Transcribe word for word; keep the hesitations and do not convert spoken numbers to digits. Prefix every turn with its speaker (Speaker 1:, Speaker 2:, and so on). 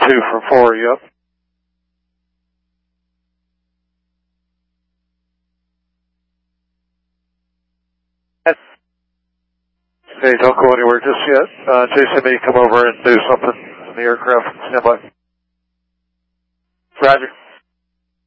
Speaker 1: two for four, yep. Hey, don't go anywhere just yet. Uh, Jason may come over and do something in the aircraft. Stand by. Roger.